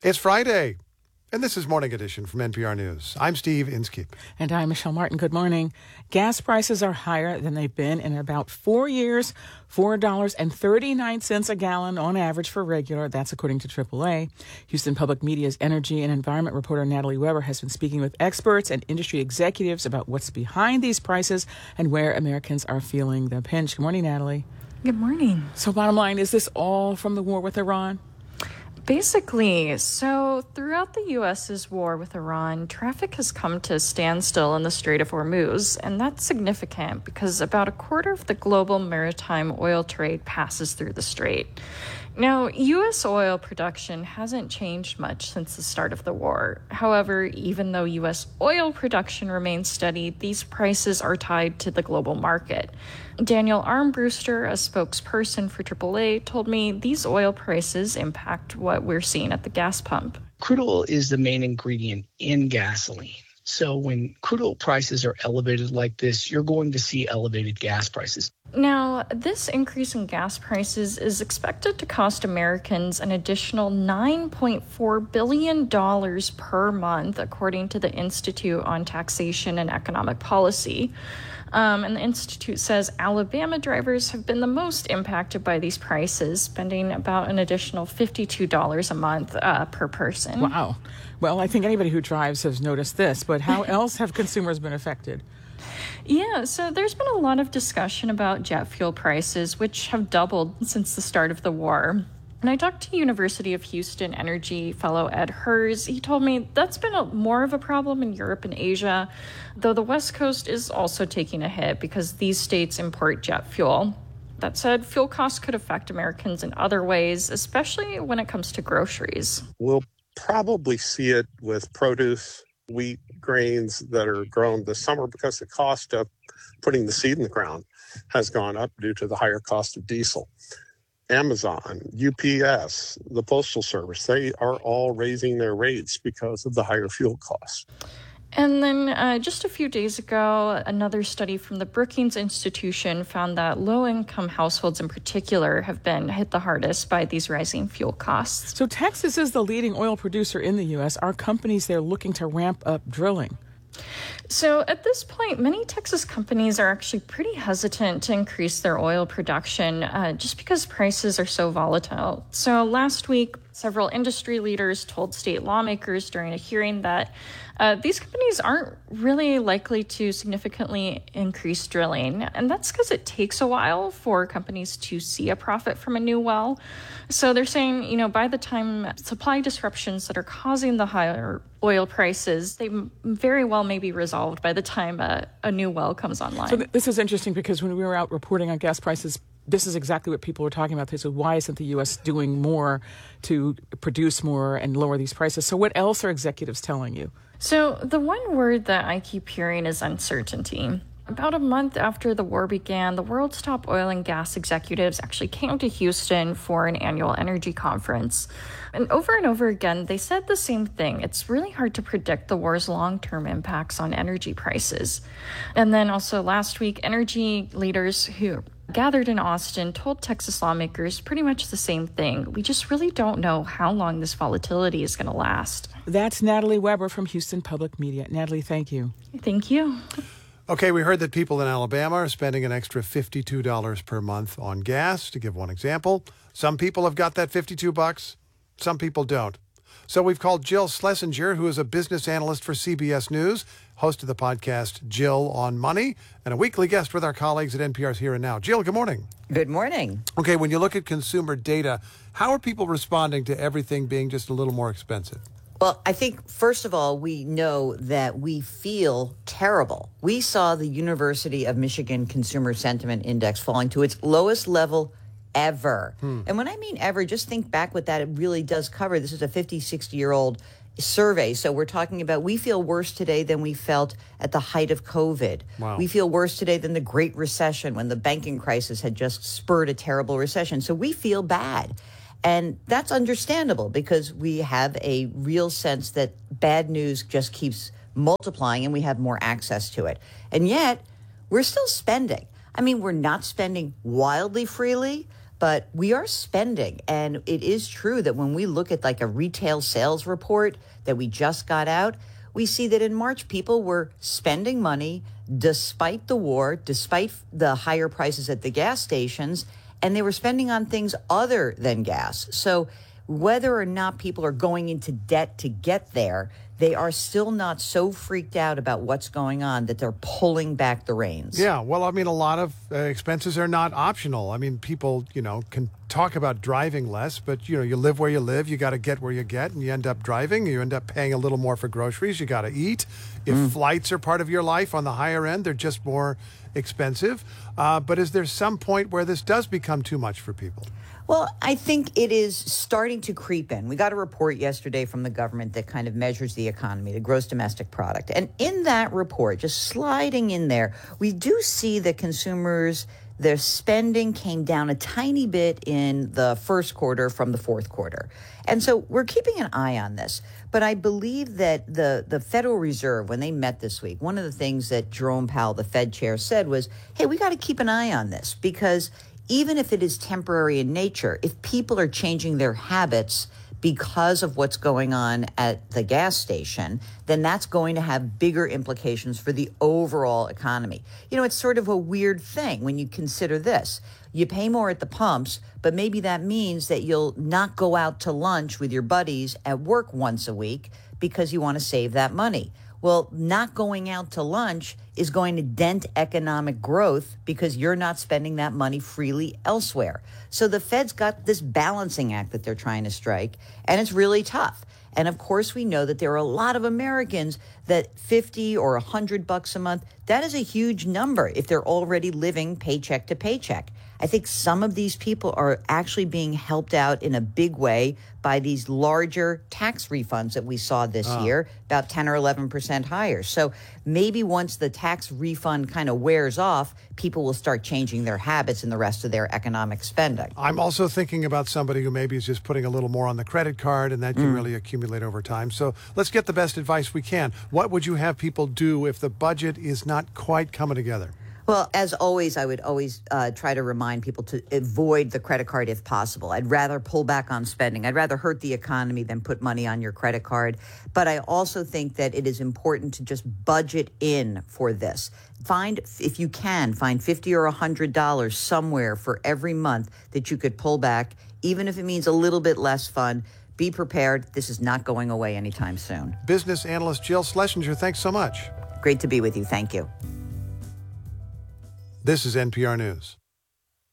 It's Friday, and this is Morning Edition from NPR News. I'm Steve Inskeep. And I'm Michelle Martin. Good morning. Gas prices are higher than they've been in about 4 years. $4.39 a gallon on average for regular. That's according to AAA. Houston Public Media's energy and environment reporter Natalie Weber has been speaking with experts and industry executives about what's behind these prices and where Americans are feeling the pinch. Good morning, Natalie. Good morning. So bottom line, is this all from the war with Iran? Basically, so throughout the U.S.'s war with Iran, traffic has come to a standstill in the Strait of Hormuz, and that's significant because about a quarter of the global maritime oil trade passes through the strait. Now, U.S. oil production hasn't changed much since the start of the war. However, even though U.S. oil production remains steady, these prices are tied to the global market. Daniel Armbruster, a spokesperson for AAA, told me these oil prices impact what we're seeing at the gas pump. Crude oil is the main ingredient in gasoline. So when crude oil prices are elevated like this, you're going to see elevated gas prices. Now, this increase in gas prices is expected to cost Americans an additional $9.4 billion per month, according to the Institute on Taxation and Economic Policy. And the Institute says Alabama drivers have been the most impacted by these prices, spending about an additional $52 a month per person. Wow. Well, I think anybody who drives has noticed this, but how else have consumers been affected? Yeah, so there's been a lot of discussion about jet fuel prices, which have doubled since the start of the war. And I talked to University of Houston energy fellow Ed Hers. He told me that's been more of a problem in Europe and Asia, though the West Coast is also taking a hit because these states import jet fuel. That said, fuel costs could affect Americans in other ways, especially when it comes to groceries. We'll probably see it with produce, wheat, grains that are grown this summer because the cost of putting the seed in the ground has gone up due to the higher cost of diesel. Amazon, UPS, the Postal Service, they are all raising their rates because of the higher fuel costs. And then just a few days ago, another study from the Brookings Institution found that low-income households in particular have been hit the hardest by these rising fuel costs. So Texas is the leading oil producer in the U.S. Are companies there looking to ramp up drilling? So at this point, many Texas companies are actually pretty hesitant to increase their oil production just because prices are so volatile. So last week, several industry leaders told state lawmakers during a hearing that these companies aren't really likely to significantly increase drilling. And that's because it takes a while for companies to see a profit from a new well. So they're saying, by the time supply disruptions that are causing the higher oil prices, they very well may be resolved by the time a new well comes online. So this is interesting because when we were out reporting on gas prices, this is exactly what people were talking about. They said, why isn't the U.S. doing more to produce more and lower these prices? So what else are executives telling you? So the one word that I keep hearing is uncertainty. About a month after the war began, the world's top oil and gas executives actually came to Houston for an annual energy conference. And over again, they said the same thing. It's really hard to predict the war's long-term impacts on energy prices. And then also last week, energy leaders who gathered in Austin told Texas lawmakers pretty much the same thing. We just really don't know how long this volatility is going to last. That's Natalie Weber from Houston Public Media. Natalie, thank you. Thank you. Okay, we heard that people in Alabama are spending an extra $52 per month on gas, to give one example. Some people have got that $52, some people don't. So we've called Jill Schlesinger, who is a business analyst for CBS News, host of the podcast Jill on Money, and a weekly guest with our colleagues at NPR's Here and Now. Jill, good morning. Good morning. Okay, when you look at consumer data, how are people responding to everything being just a little more expensive? Well, I think, first of all, we know that we feel terrible. We saw the University of Michigan Consumer Sentiment Index falling to its lowest level ever. And when I mean ever, just think back what that it really does cover. This is a 50, 60-year-old survey. So we're talking about we feel worse today than we felt at the height of COVID. Wow. We feel worse today than the Great Recession when the banking crisis had just spurred a terrible recession. So we feel bad. And that's understandable because we have a real sense that bad news just keeps multiplying and we have more access to it. And yet, we're still spending. I mean, we're not spending wildly freely, but we are spending. And it is true that when we look at like a retail sales report that we just got out, we see that in March, people were spending money despite the war, despite the higher prices at the gas stations, and they were spending on things other than gas. So whether or not people are going into debt to get there, they are still not so freaked out about what's going on that they're pulling back the reins. Yeah, well, I mean, a lot of expenses are not optional. I mean, people, can talk about driving less, but, you live where you live. You got to get where you get, and you end up driving. You end up paying a little more for groceries. You got to eat. If flights are part of your life on the higher end, they're just more expensive. But is there some point where this does become too much for people? Well, I think it is starting to creep in. We got a report yesterday from the government that kind of measures the economy, the gross domestic product. And in that report, just sliding in there, we do see that consumers, their spending came down a tiny bit in the first quarter from the fourth quarter. And so we're keeping an eye on this. But I believe that the Federal Reserve, when they met this week, one of the things that Jerome Powell, the Fed chair, said was, hey, we got to keep an eye on this because even if it is temporary in nature, if people are changing their habits because of what's going on at the gas station, then that's going to have bigger implications for the overall economy. It's sort of a weird thing when you consider this. You pay more at the pumps, but maybe that means that you'll not go out to lunch with your buddies at work once a week because you want to save that money. Well, not going out to lunch is going to dent economic growth because you're not spending that money freely elsewhere. So the Fed's got this balancing act that they're trying to strike, and it's really tough. And of course, we know that there are a lot of Americans that $50 or $100 a month, that is a huge number if they're already living paycheck to paycheck. I think some of these people are actually being helped out in a big way by these larger tax refunds that we saw this year, about 10 or 11% higher. So maybe once the tax refund kind of wears off, people will start changing their habits in the rest of their economic spending. I'm also thinking about somebody who maybe is just putting a little more on the credit card, and that can really accumulate over time. So let's get the best advice we can. What would you have people do if the budget is not quite coming together? Well, as always, I would always try to remind people to avoid the credit card if possible. I'd rather pull back on spending. I'd rather hurt the economy than put money on your credit card. But I also think that it is important to just budget in for this. If you can, find $50 or $100 somewhere for every month that you could pull back, even if it means a little bit less fun. Be prepared. This is not going away anytime soon. Business analyst Jill Schlesinger, thanks so much. Great to be with you. Thank you. This is NPR News.